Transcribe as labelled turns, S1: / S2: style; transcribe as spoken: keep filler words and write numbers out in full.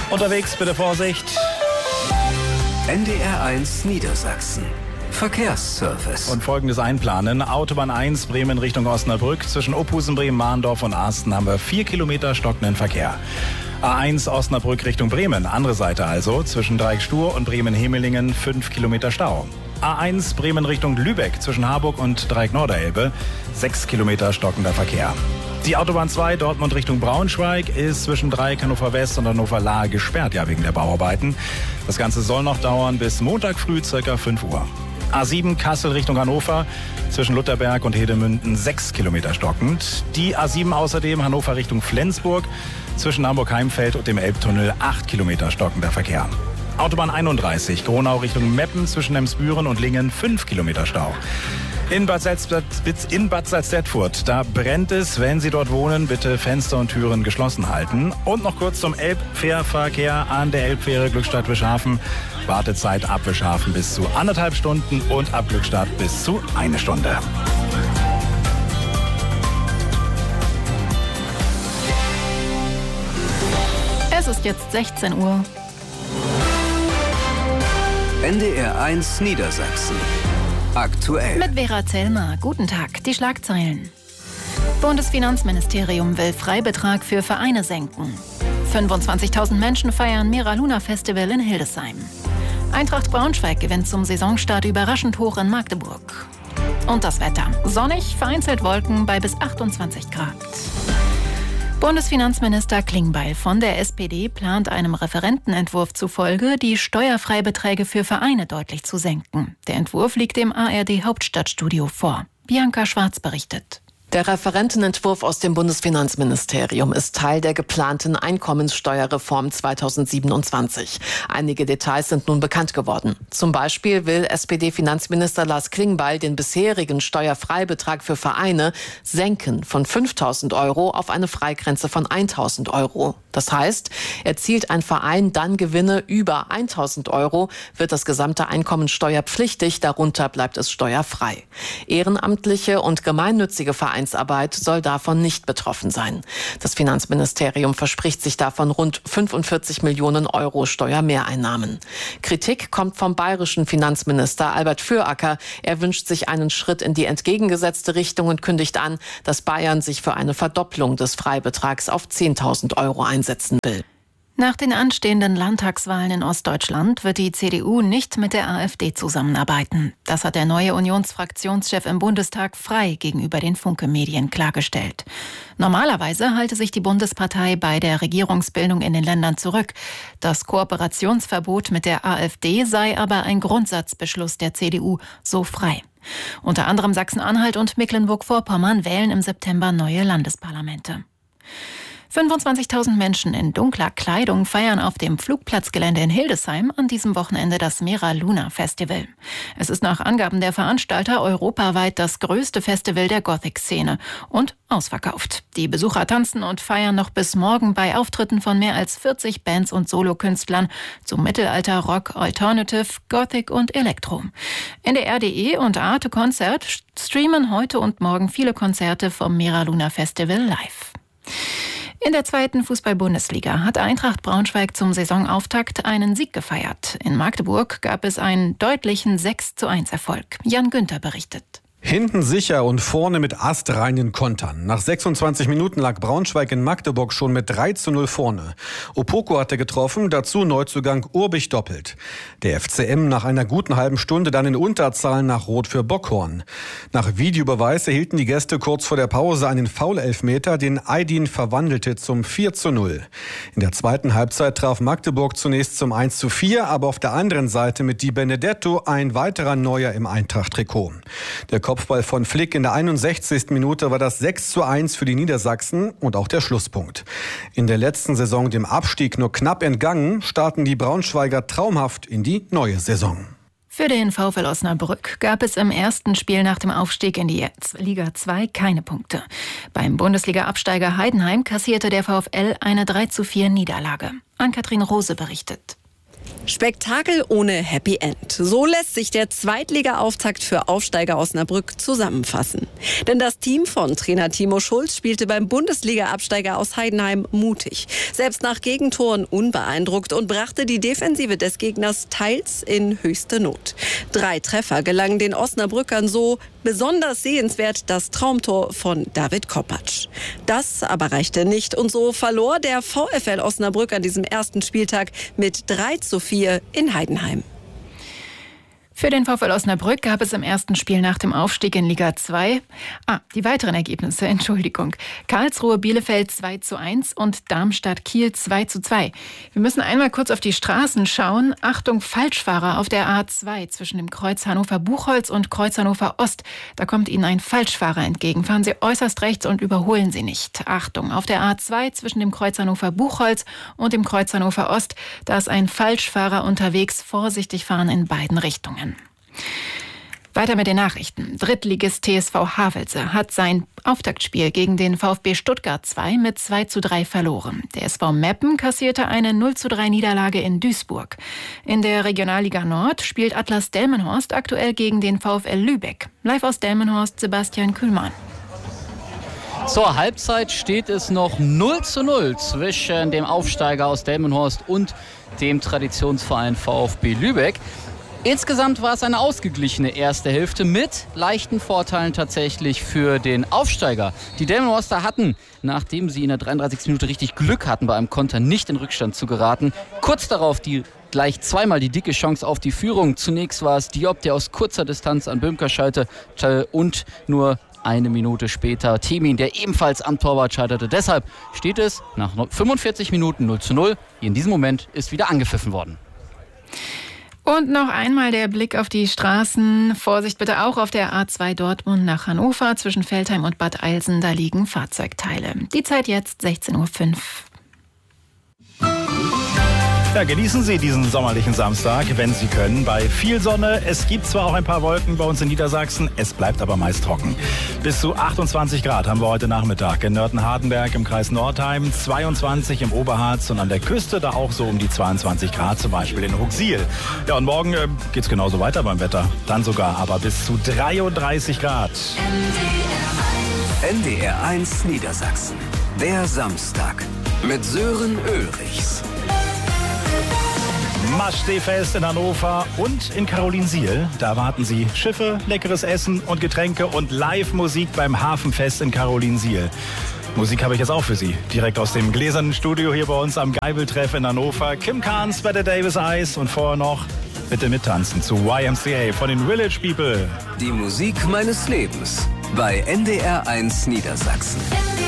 S1: Unterwegs bitte Vorsicht.
S2: N D R eins Niedersachsen. Verkehrsservice.
S1: Und Folgendes einplanen. Autobahn eins Bremen Richtung Osnabrück. Zwischen Ophusenbremen, Mahndorf und Arsten haben wir vier Kilometer stockenden Verkehr. A eins Osnabrück Richtung Bremen. Andere Seite also. Zwischen Dreieck-Stur und Bremen-Hemelingen fünf Kilometer Stau. A eins Bremen Richtung Lübeck. Zwischen Harburg und Dreieck-Norderelbe. sechs Kilometer stockender Verkehr. Die Autobahn zwei Dortmund Richtung Braunschweig ist zwischen Dreieck Hannover West und Hannover Lahe gesperrt, ja wegen der Bauarbeiten. Das Ganze soll noch dauern bis Montag früh ca. fünf Uhr. A sieben Kassel Richtung Hannover, zwischen Lutherberg und Hedemünden sechs Kilometer stockend. Die A sieben außerdem Hannover Richtung Flensburg, zwischen Hamburg-Heimfeld und dem Elbtunnel acht Kilometer stockender Verkehr. Autobahn einunddreißig Gronau Richtung Meppen, zwischen Emsbüren und Lingen fünf Kilometer Stau. In Bad Salzdetfurt, in Bad Salzdetfurt, da brennt es. Wenn Sie dort wohnen, bitte Fenster und Türen geschlossen halten. Und noch kurz zum Elbfährverkehr an der Elbfähre Glückstadt-Wischhafen. Wartezeit ab Wischhafen bis zu anderthalb Stunden und ab Glückstadt bis zu eine Stunde.
S3: Es ist jetzt sechzehn Uhr.
S2: N D R eins Niedersachsen. Aktuell.
S3: Mit Vera Zellmer. Guten Tag. Die Schlagzeilen. Bundesfinanzministerium will Freibetrag für Vereine senken. fünfundzwanzigtausend Menschen feiern Mera Luna Festival in Hildesheim. Eintracht Braunschweig gewinnt zum Saisonstart überraschend hoch in Magdeburg. Und das Wetter. Sonnig, vereinzelt Wolken bei bis achtundzwanzig Grad. Bundesfinanzminister Klingbeil von der S P D plant einem Referentenentwurf zufolge, die Steuerfreibeträge für Vereine deutlich zu senken. Der Entwurf liegt dem A R D Hauptstadtstudio vor. Bianca Schwarz berichtet.
S4: Der Referentenentwurf aus dem Bundesfinanzministerium ist Teil der geplanten Einkommenssteuerreform zweitausendsiebenundzwanzig. Einige Details sind nun bekannt geworden. Zum Beispiel will S P D-Finanzminister Lars Klingbeil den bisherigen Steuerfreibetrag für Vereine senken von fünftausend Euro auf eine Freigrenze von eintausend Euro. Das heißt, erzielt ein Verein dann Gewinne über eintausend Euro, wird das gesamte Einkommen steuerpflichtig, darunter bleibt es steuerfrei. Ehrenamtliche und gemeinnützige Vereinsarbeit soll davon nicht betroffen sein. Das Finanzministerium verspricht sich davon rund fünfundvierzig Millionen Euro Steuermehreinnahmen. Kritik kommt vom bayerischen Finanzminister Albert Füracker. Er wünscht sich einen Schritt in die entgegengesetzte Richtung und kündigt an, dass Bayern sich für eine Verdopplung des Freibetrags auf zehntausend Euro einsetzen will.
S3: Nach den anstehenden Landtagswahlen in Ostdeutschland wird die C D U nicht mit der AfD zusammenarbeiten. Das hat der neue Unionsfraktionschef im Bundestag frei gegenüber den Funke-Medien klargestellt. Normalerweise halte sich die Bundespartei bei der Regierungsbildung in den Ländern zurück. Das Kooperationsverbot mit der AfD sei aber ein Grundsatzbeschluss der C D U, so frei. Unter anderem Sachsen-Anhalt und Mecklenburg-Vorpommern wählen im September neue Landesparlamente. fünfundzwanzigtausend Menschen in dunkler Kleidung feiern auf dem Flugplatzgelände in Hildesheim an diesem Wochenende das Mera Luna Festival. Es ist nach Angaben der Veranstalter europaweit das größte Festival der Gothic-Szene und ausverkauft. Die Besucher tanzen und feiern noch bis morgen bei Auftritten von mehr als vierzig Bands und Solokünstlern zum Mittelalter, Rock, Alternative, Gothic und Elektro. N D R punkt de und Arte Konzert streamen heute und morgen viele Konzerte vom Mera Luna Festival live. In der zweiten Fußball-Bundesliga hat Eintracht Braunschweig zum Saisonauftakt einen Sieg gefeiert. In Magdeburg gab es einen deutlichen sechs zu eins Erfolg. Jan Günther berichtet.
S5: Hinten sicher und vorne mit astreinen Kontern. Nach sechsundzwanzig Minuten lag Braunschweig in Magdeburg schon mit drei zu null vorne. Opoko hatte getroffen, dazu Neuzugang Urbich doppelt. Der F C M nach einer guten halben Stunde dann in Unterzahl nach Rot für Bockhorn. Nach Videobeweis erhielten die Gäste kurz vor der Pause einen Foul-Elfmeter, den Aydin verwandelte zum vier zu null. In der zweiten Halbzeit traf Magdeburg zunächst zum eins zu vier, aber auf der anderen Seite mit Di Benedetto ein weiterer Neuer im Eintracht-Trikot. Der Kopfball von Flick in der einundsechzigsten Minute war das sechs zu eins für die Niedersachsen und auch der Schlusspunkt. In der letzten Saison dem Abstieg nur knapp entgangen, starten die Braunschweiger traumhaft in die neue Saison.
S3: Für den VfL Osnabrück gab es im ersten Spiel nach dem Aufstieg in die Liga zwei keine Punkte. Beim Bundesliga-Absteiger Heidenheim kassierte der VfL eine drei zu vier Niederlage. Ann-Kathrin Rose berichtet.
S6: Spektakel ohne Happy End. So lässt sich der Zweitliga-Auftakt für Aufsteiger Osnabrück zusammenfassen. Denn das Team von Trainer Timo Schulz spielte beim Bundesliga-Absteiger aus Heidenheim mutig. Selbst nach Gegentoren unbeeindruckt und brachte die Defensive des Gegners teils in höchste Not. Drei Treffer gelangen den Osnabrückern so, besonders sehenswert das Traumtor von David Kopacz. Das aber reichte nicht und so verlor der VfL Osnabrück an diesem ersten Spieltag mit drei zu vier in Heidenheim.
S3: Für den VfL Osnabrück gab es im ersten Spiel nach dem Aufstieg in Liga zwei, ah, die weiteren Ergebnisse, Entschuldigung. Karlsruhe Bielefeld zwei zu eins und Darmstadt Kiel zwei zu zwei. Wir müssen einmal kurz auf die Straßen schauen. Achtung, Falschfahrer auf der A zwei zwischen dem Kreuz Hannover-Buchholz und Kreuz Hannover Ost. Da kommt Ihnen ein Falschfahrer entgegen. Fahren Sie äußerst rechts und überholen Sie nicht. Achtung, auf der A zwei zwischen dem Kreuz Hannover-Buchholz und dem Kreuz Hannover Ost. Da ist ein Falschfahrer unterwegs. Vorsichtig fahren in beiden Richtungen. Weiter mit den Nachrichten. Drittligist T S V Havelse hat sein Auftaktspiel gegen den VfB Stuttgart zwei mit zwei zu drei verloren. Der S V Meppen kassierte eine null zu drei Niederlage in Duisburg. In der Regionalliga Nord spielt Atlas Delmenhorst aktuell gegen den VfL Lübeck. Live aus Delmenhorst, Sebastian Kühlmann.
S7: Zur Halbzeit steht es noch null zu null zwischen dem Aufsteiger aus Delmenhorst und dem Traditionsverein VfB Lübeck. Insgesamt war es eine ausgeglichene erste Hälfte mit leichten Vorteilen tatsächlich für den Aufsteiger. Die Delmenhorster hatten, nachdem sie in der dreiunddreißigsten Minute richtig Glück hatten, bei einem Konter nicht in Rückstand zu geraten, kurz darauf die gleich zweimal die dicke Chance auf die Führung. Zunächst war es Diop, der aus kurzer Distanz an Böhmker scheiterte und nur eine Minute später Temin, der ebenfalls am Torwart scheiterte. Deshalb steht es nach fünfundvierzig Minuten null zu null. In diesem Moment ist wieder angepfiffen worden.
S3: Und noch einmal der Blick auf die Straßen. Vorsicht bitte auch auf der A zwei Dortmund nach Hannover. Zwischen Veltheim und Bad Eilsen, da liegen Fahrzeugteile. Die Zeit jetzt sechzehn Uhr fünf.
S1: Ja, genießen Sie diesen sommerlichen Samstag, wenn Sie können, bei viel Sonne. Es gibt zwar auch ein paar Wolken bei uns in Niedersachsen, es bleibt aber meist trocken. Bis zu achtundzwanzig Grad haben wir heute Nachmittag in Nörten-Hardenberg im Kreis Nordheim, zweiundzwanzig im Oberharz und an der Küste da auch so um die zweiundzwanzig Grad, zum Beispiel in Huxil. Ja, und morgen äh, geht's genauso weiter beim Wetter, dann sogar aber bis zu dreiunddreißig Grad.
S2: N D R eins Niedersachsen, der Samstag mit Sören Ulrichs.
S1: Maschseefest in Hannover und in Karolinsiel. Da erwarten Sie Schiffe, leckeres Essen und Getränke und Live-Musik beim Hafenfest in Karolinsiel. Musik habe ich jetzt auch für Sie. Direkt aus dem gläsernen Studio hier bei uns am Geibeltreff in Hannover. Kim Carnes, Better Davis Eyes und vorher noch bitte mittanzen zu Y M C A von den Village People.
S2: Die Musik meines Lebens bei N D R eins Niedersachsen.